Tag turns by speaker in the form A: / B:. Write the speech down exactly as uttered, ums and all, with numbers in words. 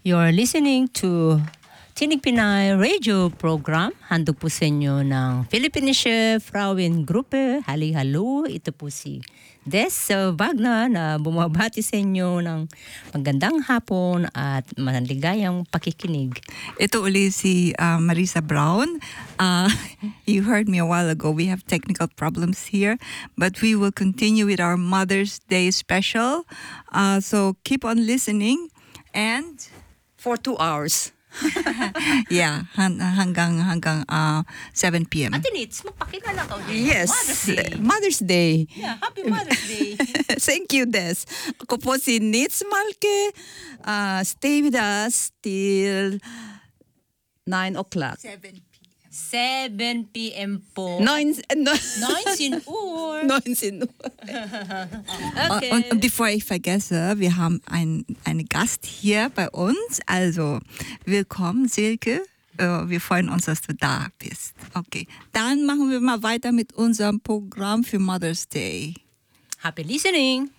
A: You're listening to Tinig Pinay Radio Program. Handog po sa inyo ng Philippinische Frauengruppe. Halli-hallo. Ito po si Des Wagner na bumabati sa inyo ng magandang hapon at maligayang pakikinig.
B: Ito uli si uh, Marisa Brown. Uh, you heard me a while ago. We have technical problems here, but we will continue with our Mother's Day special. Uh, so keep on listening and
A: For two hours.
B: yeah, han- hanggang hanggang uh, seven p.m.
A: Ate Nitz, magpakilala ka ulit.
C: Yes,
A: Mother's Day.
C: Mother's Day.
A: Yeah, happy Mother's Day.
C: Thank you, Des. Ako po si Nitz Malke. Uh, stay with us till nine o'clock.
B: seven p.m.
A: seven p.m. po.
C: Nine, no,
A: neunzehn Uhr.
C: neunzehn Uhr.
A: Okay.
B: Und, und bevor ich vergesse, wir haben ein, einen Gast hier bei uns. Also, willkommen, Silke. Äh, Wir freuen uns, dass du da bist. Okay, dann machen wir mal weiter mit unserem Programm für Mother's Day.
A: Happy listening.